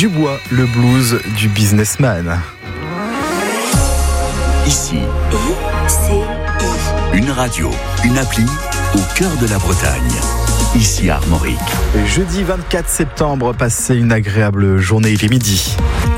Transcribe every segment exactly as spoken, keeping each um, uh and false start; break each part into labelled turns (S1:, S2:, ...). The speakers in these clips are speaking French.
S1: Dubois, le blues du businessman.
S2: Ici,
S3: I C I.
S2: une radio, une appli au cœur de la Bretagne. Ici Armorique.
S1: Jeudi vingt-quatre septembre, passez une agréable journée, il est midi.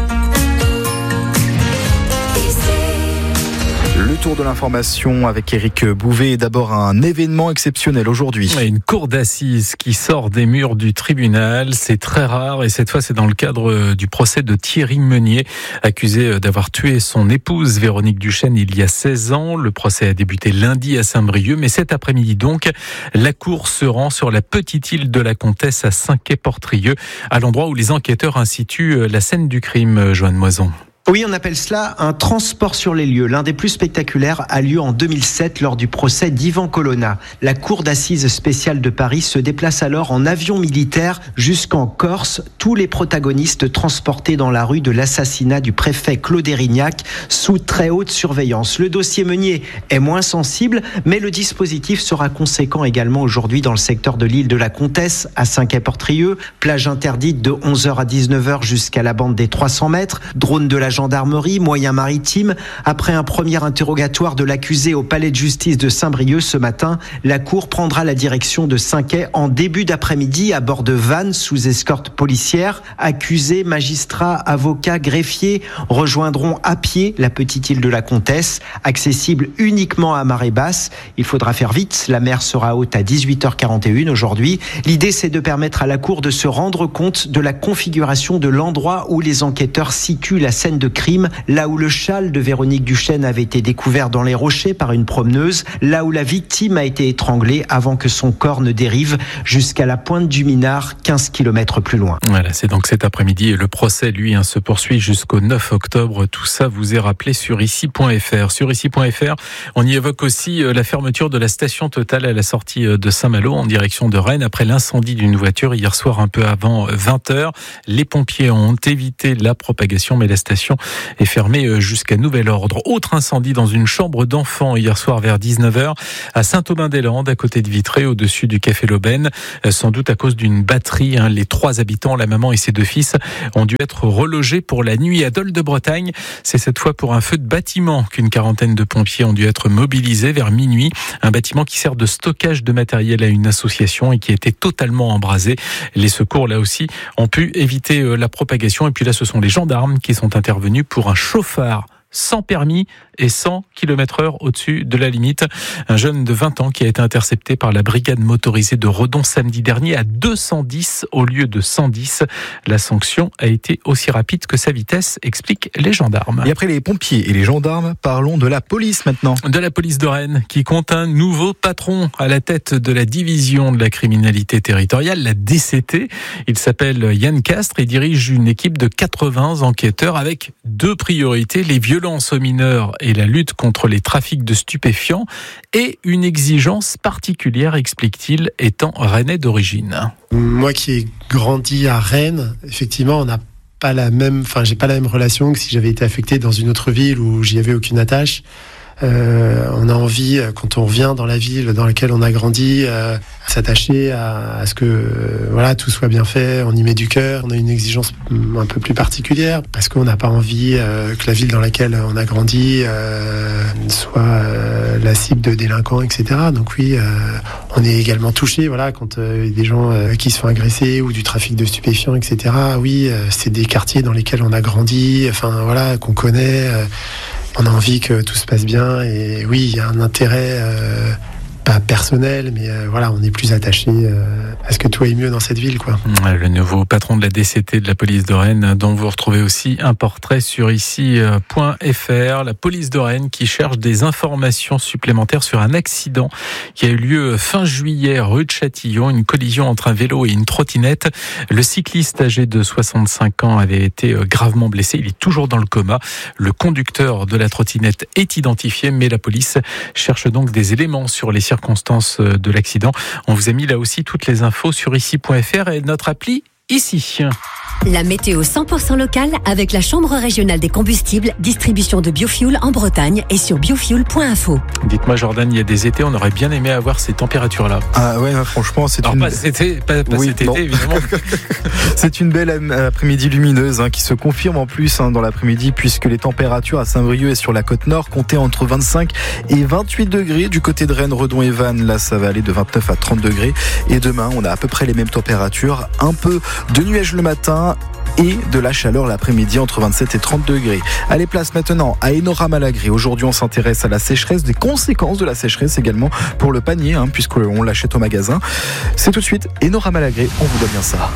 S1: Le tour de l'information avec Éric Bouvet est d'abord un événement exceptionnel aujourd'hui.
S4: Une cour d'assises qui sort des murs du tribunal, c'est très rare et cette fois c'est dans le cadre du procès de Thierry Meunier, accusé d'avoir tué son épouse Véronique Duchesne il y a seize ans. Le procès a débuté lundi à Saint-Brieuc, mais cet après-midi donc, la cour se rend sur la petite île de la Comtesse à Saint-Quay-Portrieux, à l'endroit où les enquêteurs instituent la scène du crime, Joanne Moison.
S5: Oui, on appelle cela un transport sur les lieux. L'un des plus spectaculaires a lieu en deux mille sept lors du procès d'Ivan Colonna. La cour d'assises spéciale de Paris se déplace alors en avion militaire jusqu'en Corse. Tous les protagonistes transportés dans la rue de l'assassinat du préfet Claude Érignac sous très haute surveillance. Le dossier Meunier est moins sensible, mais le dispositif sera conséquent également aujourd'hui dans le secteur de l'île de la Comtesse à Saint-Quay-Portrieux. Plage interdite de onze heures à dix-neuf heures jusqu'à la bande des trois cents mètres. Drone de la gendarmerie, moyens maritimes. Après un premier interrogatoire de l'accusé au palais de justice de Saint-Brieuc ce matin, la cour prendra la direction de Saint-Quay en début d'après-midi à bord de vannes sous escorte policière. Accusés, magistrats, avocats, greffiers rejoindront à pied la petite île de la Comtesse, accessible uniquement à marée basse. Il faudra faire vite, la mer sera haute à dix-huit heures quarante et une aujourd'hui. L'idée, c'est de permettre à la cour de se rendre compte de la configuration de l'endroit où les enquêteurs situent la scène de crime, là où le châle de Véronique Duchesne avait été découvert dans les rochers par une promeneuse, là où la victime a été étranglée avant que son corps ne dérive jusqu'à la pointe du Minard, quinze kilomètres plus loin.
S4: Voilà, c'est donc cet après-midi et le procès, lui, hein, se poursuit jusqu'au neuf octobre. Tout ça vous est rappelé sur ici point f r. Sur ici point f r, on y évoque aussi la fermeture de la station Total à la sortie de Saint-Malo en direction de Rennes après l'incendie d'une voiture hier soir un peu avant vingt heures. Les pompiers ont évité la propagation, mais la station est fermée jusqu'à nouvel ordre. Autre incendie dans une chambre d'enfant hier soir vers dix-neuf heures à Saint-Aubin-des-Landes, à côté de Vitré, au-dessus du Café L'Aubaine. Sans doute à cause d'une batterie. Hein. Les trois habitants, la maman et ses deux fils, ont dû être relogés pour la nuit à Dole de Bretagne. C'est cette fois pour un feu de bâtiment qu'une quarantaine de pompiers ont dû être mobilisés vers minuit. Un bâtiment qui sert de stockage de matériel à une association et qui était totalement embrasé. Les secours, là aussi, ont pu éviter la propagation. Et puis là, ce sont les gendarmes qui sont intervenus pour un chauffard sans permis et cent kilomètres heure au-dessus de la limite. Un jeune de vingt ans qui a été intercepté par la brigade motorisée de Redon samedi dernier à deux cent dix au lieu de cent dix. La sanction a été aussi rapide que sa vitesse, expliquent les gendarmes.
S1: Et après les pompiers et les gendarmes, parlons de la police maintenant.
S4: De la police de Rennes qui compte un nouveau patron à la tête de la division de la criminalité territoriale, la D C T. Il s'appelle Yann Castres et dirige une équipe de quatre-vingts enquêteurs avec deux priorités, les violences aux mineurs et la lutte contre les trafics de stupéfiants et une exigence particulière, explique-t-il, étant rennais d'origine.
S6: Moi qui ai grandi à Rennes, effectivement, on n'a pas la même, enfin, j'ai pas la même relation que si j'avais été affecté dans une autre ville où j'y avais aucune attache. Euh, on a envie, quand on revient dans la ville dans laquelle on a grandi, euh, à s'attacher à, à ce que euh, voilà, tout soit bien fait, on y met du cœur. On a une exigence un peu plus particulière parce qu'on n'a pas envie euh, que la ville dans laquelle on a grandi euh, soit euh, la cible de délinquants, et cetera. Donc oui, euh, on est également touché voilà, quand il euh, y a des gens euh, qui se font agresser ou du trafic de stupéfiants, et cetera. Oui, euh, c'est des quartiers dans lesquels on a grandi, enfin voilà, qu'on connaît. Euh, On a envie que tout se passe bien et oui, il y a un intérêt euh, pas personnel, mais euh, voilà, on est plus attaché euh, à ce que tout aille mieux dans cette ville, quoi.
S4: Le nouveau patron de la D C T de la police de Rennes, dont vous retrouvez aussi un portrait sur ici point f r. La police de Rennes qui cherche des informations supplémentaires sur un accident qui a eu lieu fin juillet rue de Châtillon, une collision entre un vélo et une trottinette. Le cycliste âgé de soixante-cinq ans avait été gravement blessé. Il est toujours dans le coma. Le conducteur de la trottinette est identifié, mais la police cherche donc des éléments sur les circonstances de l'accident. On vous a mis là aussi toutes les infos sur ici point f r et notre appli ici.
S7: La météo cent pour cent locale avec la Chambre régionale des combustibles, distribution de biofuel en Bretagne et sur biofuel point info.
S4: Dites-moi Jordan, il y a des étés, on aurait bien aimé avoir ces températures-là.
S1: Ah ouais, franchement, c'est
S4: Alors
S1: une...
S4: pas cet été, pas, pas
S1: Oui,
S4: cet été
S1: non.
S4: évidemment.
S1: C'est une belle après-midi lumineuse hein, qui se confirme en plus hein, dans l'après-midi puisque les températures à Saint-Brieuc et sur la côte nord comptaient entre vingt-cinq et vingt-huit degrés. Du côté de Rennes, Redon et Vannes, là ça va aller de vingt-neuf à trente degrés. Et demain, on a à peu près les mêmes températures. Un peu de nuages le matin et de la chaleur l'après-midi entre vingt-sept et trente degrés. Allez, place maintenant à Enora-Malagré. Aujourd'hui, on s'intéresse à la sécheresse, des conséquences de la sécheresse également pour le panier, hein, puisqu'on l'achète au magasin. C'est tout de suite Enora-Malagré, on vous doit bien ça.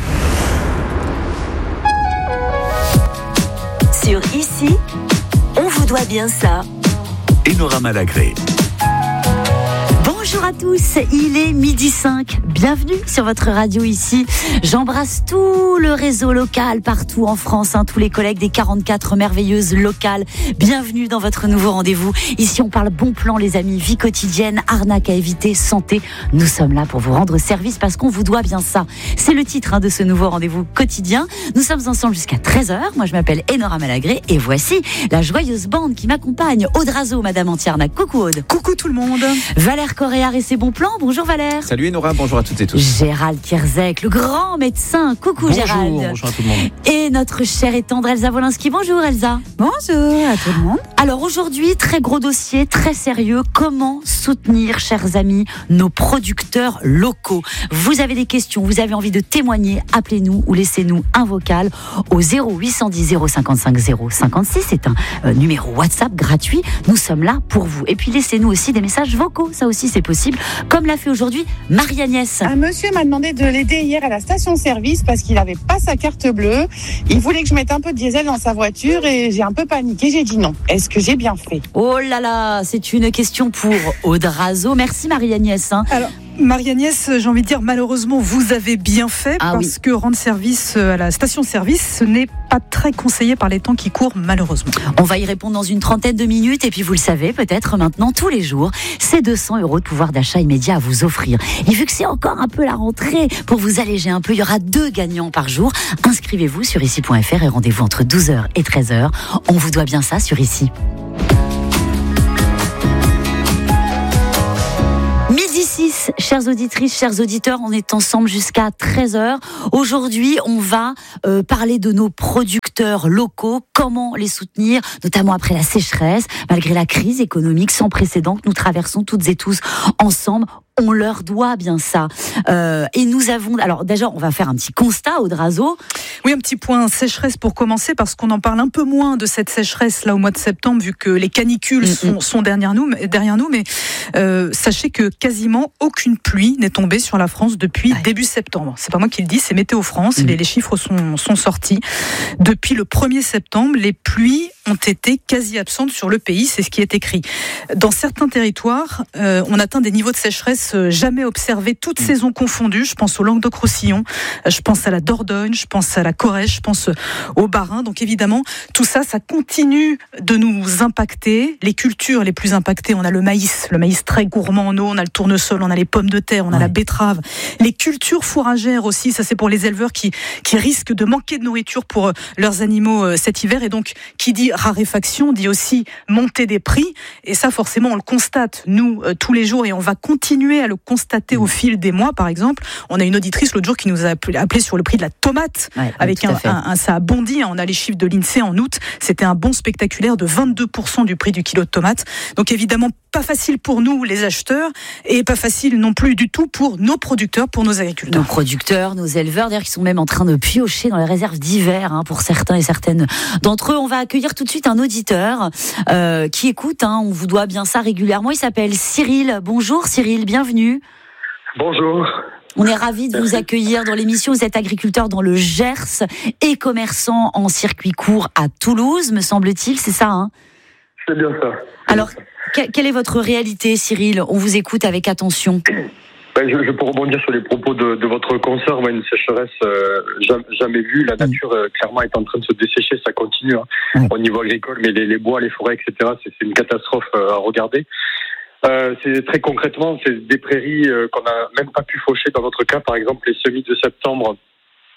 S3: Sur Ici, on vous doit bien ça.
S2: Enora-Malagré.
S8: Bonjour à tous, il est midi cinq. Bienvenue sur votre radio Ici. J'embrasse tout le réseau local partout en France, hein, tous les collègues des quarante-quatre merveilleuses locales. Bienvenue dans votre nouveau rendez-vous. Ici, on parle bon plan, les amis, vie quotidienne, arnaque à éviter, santé. Nous sommes là pour vous rendre service parce qu'on vous doit bien ça. C'est le titre hein, de ce nouveau rendez-vous quotidien. Nous sommes ensemble jusqu'à treize heures. Moi, je m'appelle Enora-Malagré et voici la joyeuse bande qui m'accompagne. Aude Razo, Madame Antiarnac. Coucou Aude.
S9: Coucou tout le monde.
S8: Valère Correa et ses bons plans. Bonjour Valère.
S10: Salut Enora, bonjour à toutes et tous.
S8: Gérald Kierzek, le grand médecin. Coucou
S10: bonjour,
S8: Gérald.
S10: Bonjour à tout le monde.
S8: Et notre chère et tendre Elsa Wolinski. Bonjour Elsa.
S9: Bonjour à tout le monde.
S8: Alors aujourd'hui, très gros dossier, très sérieux. Comment soutenir, chers amis, nos producteurs locaux? Vous avez des questions, vous avez envie de témoigner, appelez-nous ou laissez-nous un vocal au zéro huit cent dix zéro cinquante-cinq zéro cinquante-six. C'est un euh, numéro WhatsApp gratuit. Nous sommes là pour vous. Et puis laissez-nous aussi des messages vocaux. Ça aussi, c'est possible. Comme l'a fait aujourd'hui Marie-Agnès.
S11: Un monsieur m'a demandé de l'aider hier à la station-service parce qu'il n'avait pas sa carte bleue. Il voulait que je mette un peu de diesel dans sa voiture et j'ai un peu paniqué. J'ai dit non. Est-ce que j'ai bien fait?
S8: Oh là là, c'est une question pour Aude Razo. Merci Marie-Agnès. Hein.
S9: Alors, Marie-Agnès, j'ai envie de dire, malheureusement, vous avez bien fait
S8: ah,
S9: parce
S8: oui.
S9: que rendre service à la station-service, ce n'est pas très conseillé par les temps qui courent, malheureusement.
S8: On va y répondre dans une trentaine de minutes et puis vous le savez, peut-être maintenant, tous les jours, c'est deux cents euros de pouvoir d'achat immédiat à vous offrir. Et vu que c'est encore un peu la rentrée, pour vous alléger un peu, il y aura deux gagnants par jour. Inscrivez-vous sur ici point f r et rendez-vous entre douze heures et treize heures. On vous doit bien ça sur Ici. midi six, chères auditrices, chers auditeurs, on est ensemble jusqu'à treize heures. Aujourd'hui, on va euh, parler de nos producteurs locaux, comment les soutenir, notamment après la sécheresse, malgré la crise économique sans précédent que nous traversons toutes et tous ensemble. On leur doit bien ça. Euh, et nous avons... Alors déjà, on va faire un petit constat, Aude Razo.
S9: Oui, un petit point sécheresse pour commencer, parce qu'on en parle un peu moins de cette sécheresse là au mois de septembre, vu que les canicules mm-hmm. sont, sont derrière nous. Derrière nous mais euh, sachez que quasiment aucune pluie n'est tombée sur la France depuis ouais. début septembre. C'est pas moi qui le dis, c'est Météo France. Mm-hmm. Les, les chiffres sont, sont sortis. Depuis le premier septembre, les pluies ont été quasi absentes sur le pays. C'est ce qui est écrit. Dans certains territoires, euh, on atteint des niveaux de sécheresse jamais observé, toutes saisons confondues. Je pense au Languedoc-Roussillon, je pense à la Dordogne, je pense à la Corrèze, je pense au Bas-Rhin. Donc évidemment, tout ça, ça continue de nous impacter. Les cultures les plus impactées, on a le maïs, le maïs très gourmand en eau, on a le tournesol, on a les pommes de terre, on a ouais. la betterave. Les cultures fourragères aussi, ça c'est pour les éleveurs qui, qui risquent de manquer de nourriture pour leurs animaux cet hiver. Et donc, qui dit raréfaction, dit aussi montée des prix. Et ça, forcément, on le constate, nous, tous les jours, et on va continuer à le constater au fil des mois. Par exemple, on a une auditrice l'autre jour qui nous a appelé, appelé sur le prix de la tomate, ouais, avec un, un, un, ça a bondi, on a les chiffres de l'INSEE en août, c'était un bond spectaculaire de vingt-deux pour cent du prix du kilo de tomate. Donc évidemment, pas facile pour nous les acheteurs, et pas facile non plus du tout pour nos producteurs, pour nos agriculteurs.
S8: Nos producteurs, nos éleveurs, d'ailleurs, qui sont même en train de piocher dans les réserves d'hiver, hein, pour certains et certaines d'entre eux. On va accueillir tout de suite un auditeur euh, qui écoute, hein, on vous doit bien ça régulièrement. Il s'appelle Cyril. Bonjour Cyril, bienvenue.
S12: Bonjour.
S8: On est ravis de vous accueillir dans l'émission. Vous êtes agriculteur dans le Gers et commerçant en circuit court à Toulouse, me semble-t-il, c'est ça, hein?
S12: C'est bien ça.
S8: Alors, que, quelle est votre réalité, Cyril? On vous écoute avec attention.
S12: Ben, je, je peux rebondir sur les propos de, de votre consoeur. Une sécheresse euh, jamais, jamais vue. La nature, euh, clairement, est en train de se dessécher. Ça continue hein, mmh. au niveau agricole, mais les, les bois, les forêts, et cetera, c'est, c'est une catastrophe euh, à regarder. Euh, c'est très concrètement, c'est des prairies euh, qu'on n'a même pas pu faucher. Dans notre cas, par exemple, les semis de septembre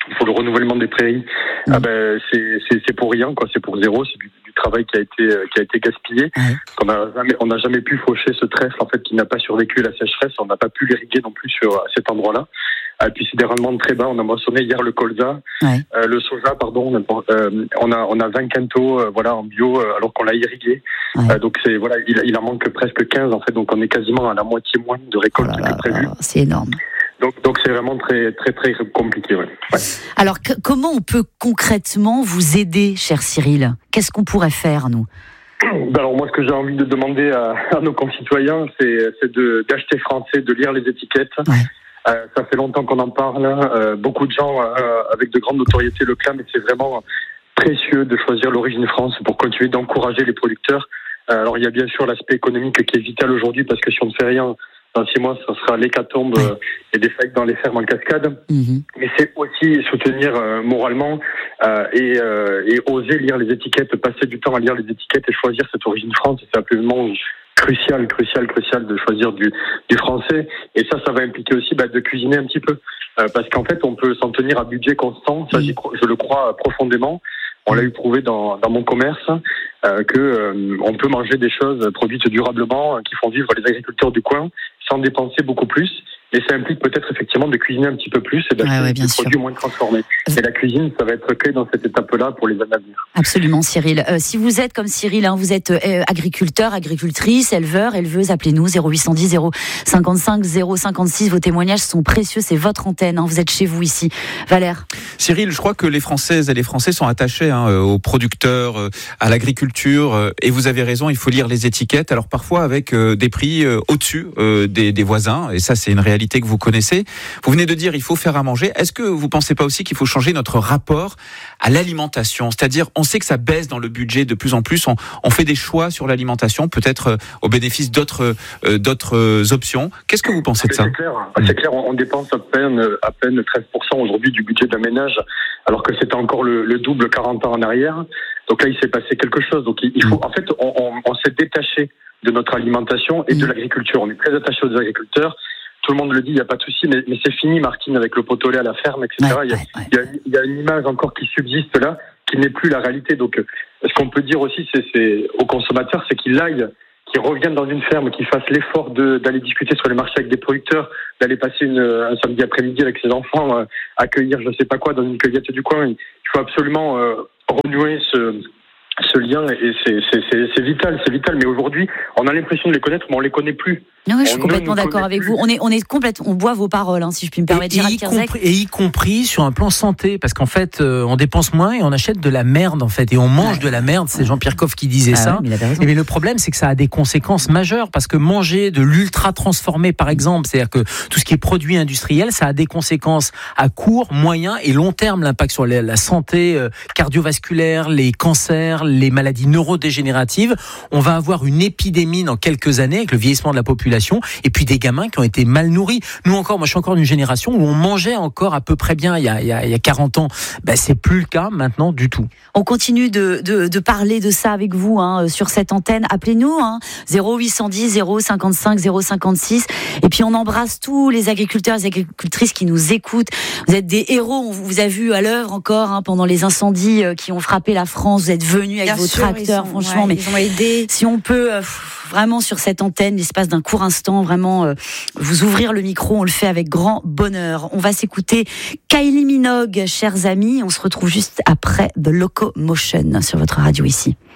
S12: il faut le renouvellement des prairies. Mmh. Ah ben c'est, c'est c'est pour rien quoi, c'est pour zéro, c'est du, du travail qui a été qui a été gaspillé. Mmh. On a jamais on n'a jamais pu faucher ce trèfle en fait qui n'a pas survécu à la sécheresse, on n'a pas pu l'irriguer non plus sur à cet endroit-là. Et puis c'est des rendements très bas. On a moissonné hier le colza, ouais. euh, le soja, pardon. Euh, on a on a vingt quintaux, euh, voilà, en bio, euh, alors qu'on l'a irrigué. Ouais. Euh, donc c'est voilà, il, il en manque presque quinze en fait. Donc on est quasiment à la moitié moins de récolte oh là que prévu.
S8: Là, c'est énorme.
S12: Donc donc c'est vraiment très très très compliqué. Ouais. Ouais.
S8: Alors que, comment on peut concrètement vous aider, cher Cyril ? Qu'est-ce qu'on pourrait faire nous ?
S12: Alors moi, ce que j'ai envie de demander à, à nos concitoyens, c'est c'est de d'acheter français, de lire les étiquettes. Ouais. Euh, ça fait longtemps qu'on en parle. Euh, beaucoup de gens euh, avec de grandes notoriétés le clament, et c'est vraiment précieux de choisir l'origine France pour continuer d'encourager les producteurs. Euh, alors il y a bien sûr l'aspect économique qui est vital aujourd'hui parce que si on ne fait rien, dans six mois, ça sera l'hécatombe euh, et des faillites dans les fermes en cascade. Mmh. Mais c'est aussi soutenir euh, moralement euh, et, euh, et oser lire les étiquettes, passer du temps à lire les étiquettes et choisir cette origine France. C'est absolument crucial, crucial, crucial de choisir du, du français. Et ça, ça va impliquer aussi bah, de cuisiner un petit peu. Euh, parce qu'en fait, on peut s'en tenir à budget constant. Ça, j'y, je le crois profondément. On l'a eu prouvé dans, dans mon commerce euh, que euh, on peut manger des choses produites durablement, euh, qui font vivre les agriculteurs du coin, sans dépenser beaucoup plus. Et ça implique peut-être effectivement de cuisiner un petit peu plus et d'acheter ouais, ouais, des sûr. produits moins transformés. Et la cuisine, ça va être clé dans cette étape-là pour les années à venir.
S8: Absolument, Cyril. Euh, si vous êtes comme Cyril, hein, vous êtes euh, agriculteur, agricultrice, éleveur, éleveuse, appelez-nous zéro huit cent dix zéro cinquante-cinq zéro cinquante-six. Vos témoignages sont précieux, c'est votre antenne. Hein, vous êtes chez vous ici. Valère.
S10: Cyril, je crois que les Françaises et les Français sont attachés hein, aux producteurs, à l'agriculture. Et vous avez raison, il faut lire les étiquettes. Alors parfois avec euh, des prix euh, au-dessus euh, des, des voisins. Et ça, c'est une réalité que vous connaissez. Vous venez de dire il faut faire à manger. Est-ce que vous pensez pas aussi qu'il faut changer notre rapport à l'alimentation ? C'est-à-dire, on sait que ça baisse dans le budget de plus en plus. On, on fait des choix sur l'alimentation, peut-être euh, au bénéfice d'autres euh, d'autres euh, options. Qu'est-ce que vous pensez de ça ?
S12: C'est clair. C'est clair. On dépense à peine à peine treize pour cent aujourd'hui du budget d'un ménage, alors que c'était encore le, le double quarante ans en arrière. Donc là, il s'est passé quelque chose. Donc il faut. En fait, on, on, on s'est détaché de notre alimentation et de l'agriculture. On est très attaché aux agriculteurs. Tout le monde le dit, il n'y a pas de souci, mais, mais c'est fini, Martine, avec le pot au lait à la ferme, et cetera. Ouais, il, y a, ouais, ouais. il, y a, il y a une image encore qui subsiste là, qui n'est plus la réalité. Donc, ce qu'on peut dire aussi, c'est, c'est aux consommateurs, c'est qu'ils aillent, qu'ils reviennent dans une ferme, qu'ils fassent l'effort de, d'aller discuter sur les marchés avec des producteurs, d'aller passer une, un samedi après-midi avec ses enfants, euh, accueillir je ne sais pas quoi dans une cueillette du coin. Il faut absolument euh, renouer ce... ce lien, et c'est, c'est, c'est, c'est vital, c'est vital. Mais aujourd'hui, on a l'impression de les connaître, mais on les connaît plus.
S8: Non, oui, je suis on complètement d'accord avec plus. vous. On est, on est complètement, on boit vos paroles, hein, si je puis me permettre.
S13: Et, et, y compris, et y compris sur un plan santé, parce qu'en fait, euh, on dépense moins et on achète de la merde, en fait, et on mange ouais. de la merde. C'est Jean-Pierre Coff qui disait ah ça. Ouais, mais, et mais le problème, c'est que ça a des conséquences majeures, parce que manger de l'ultra transformé, par exemple, c'est-à-dire que tout ce qui est produit industriel, ça a des conséquences à court, moyen et long terme. L'impact sur la, la santé euh, cardiovasculaire, les cancers, les maladies neurodégénératives. On va avoir une épidémie dans quelques années avec le vieillissement de la population et puis des gamins qui ont été mal nourris. Nous encore, moi je suis encore d'une génération où on mangeait encore à peu près bien il y a, il y a, il y a quarante ans. Ben, c'est plus le cas maintenant du tout.
S8: On continue de, de, de parler de ça avec vous hein, sur cette antenne. Appelez-nous hein, zéro huit cent dix zéro cinquante-cinq zéro cinquante-six. Et puis on embrasse tous les agriculteurs et agricultrices qui nous écoutent. Vous êtes des héros. On vous a vu à l'œuvre encore hein, pendant les incendies qui ont frappé la France. Vous êtes venus avec Bien vos sûr, tracteurs, sont, franchement. Ouais, mais
S9: ils ont aidé.
S8: Si on peut euh, vraiment sur cette antenne, l'espace d'un court instant, vraiment euh, vous ouvrir le micro, on le fait avec grand bonheur. On va s'écouter Kylie Minogue, chers amis. On se retrouve juste après The Locomotion sur votre radio ici.